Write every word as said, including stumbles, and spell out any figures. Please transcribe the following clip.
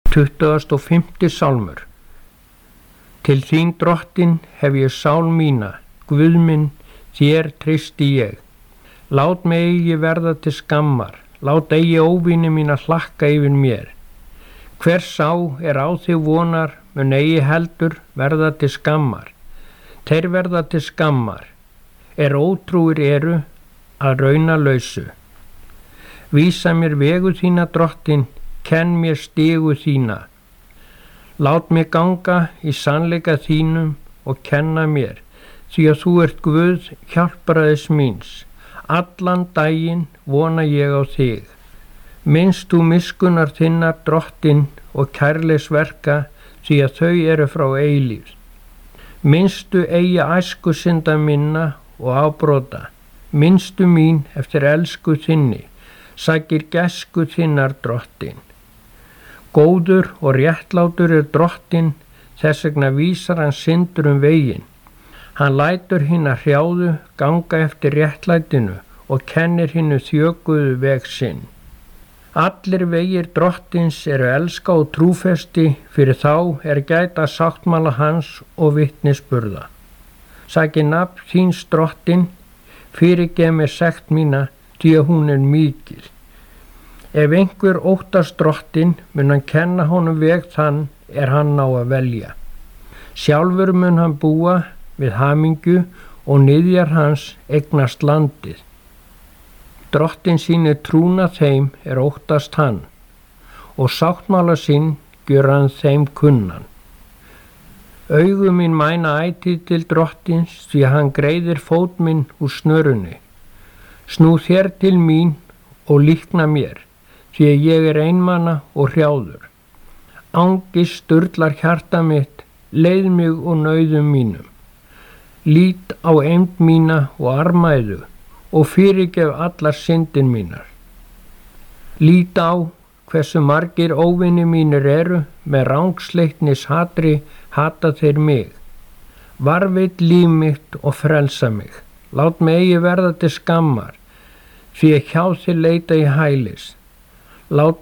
tuttugasti og fimmti sálmur. Til þín drottin hef ég sál mína, Guð minn, þér treysti ég. Lát mig eigi verða til skammar, lát eigi óvini mína hlakka yfir mér. Hver sá er á þig vonar, mun eigi heldur verða til skammar. Þeir verða til skammar, er ótrúir eru að rauna lausu. Vísa mér vegu þína, drottin, kenn mér stigu þína. Lát mig ganga í sannleika þínum og kenna mér, því að þú ert Guð hjálpræðis míns. Allan daginn vona ég á þig. Minnst þú miskunnar þinnar, drottin, og kærleisverka, því að þau eru frá eilífð. Minnstu eigi æsku synda minna og ábrota. Minnstu mín eftir elsku þinni, sakir gæsku þinnar, drottin. Góður og réttlátur er drottin, þess vegna vísar hann syndur um veginn. Hann lætur hina hrjáðu ganga eftir réttlætinu og kennir hinu þjökuðu veg sinn. Allir vegir drottins eru elska og trúfesti, fyrir þá er gæta sáttmála hans og vitnisburða. Saki nafn þíns, drottin, fyrirgef mér sekt mína, því að hún er mikil. Ef einhver óttast drottin, mun hann kenna honum veg þann er hann á að velja. Sjálfur mun hann búa við hamingju og niðjar hans eignast landið. Drottin sýnir trúna þeim er óttast hann, og sáttmála sinn gjör hann þeim kunnan. Augu mín mæna ætíð til drottins, því að hann greiðir fót minn úr snörunni. Snú þér til mín og líkna mér, því að ég er einmana og hrjáður. Angist sturlar hjarta mitt, leið mig og nauðum mínum. Lít á eymd mína og armæðu, og fyrirgef allar syndin mínar. Lít á hversu margir óvinni mínir eru, með rangsleitnis hatri hata þeir mig. Varveit líf mitt og frelsa mig. Lát mig eigi verða til skammar, því að hjá þér leita í hælis. Lát